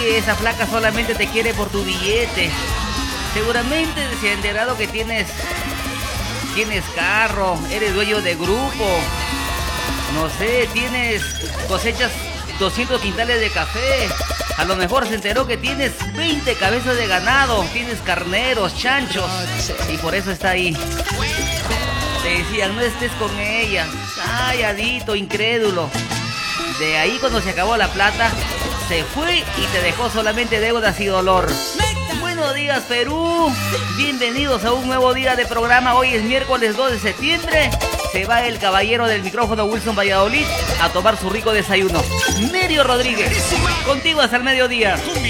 esa flaca solamente te quiere por tu billete. Seguramente se ha enterado que tienes carro, eres dueño de grupo. No sé, cosechas 200 quintales de café. A lo mejor se enteró que tienes 20 cabezas de ganado, tienes carneros, chanchos, y por eso está ahí. Te decían, no estés con ella. Calladito, incrédulo. De ahí, cuando se acabó la plata, se fue y te dejó solamente deudas y dolor. Buenos días, Perú. Bienvenidos a un nuevo día de programa. Hoy es miércoles 2 de septiembre. Se va el caballero del micrófono, Wilson Valladolid, a tomar su rico desayuno. Nerio Rodríguez, contigo hasta el mediodía.